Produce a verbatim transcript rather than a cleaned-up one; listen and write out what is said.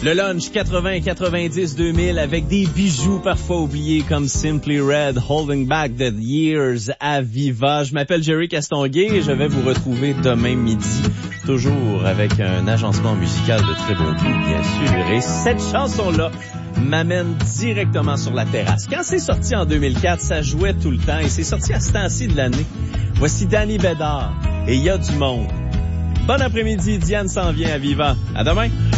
Le lunch quatre-vingts, quatre-vingt-dix, deux mille avec des bijoux parfois oubliés comme Simply Red, Holding Back the Years à Viva. Je m'appelle Jerry Castonguay et je vais vous retrouver demain midi, toujours avec un agencement musical de très bon goût, bien sûr. Et cette chanson-là m'amène directement sur la terrasse. Quand c'est sorti en deux mille quatre, ça jouait tout le temps et c'est sorti à ce temps-ci de l'année. Voici Danny Bédard et il y a du monde. Bon après-midi, Diane s'en vient à Viva. À demain!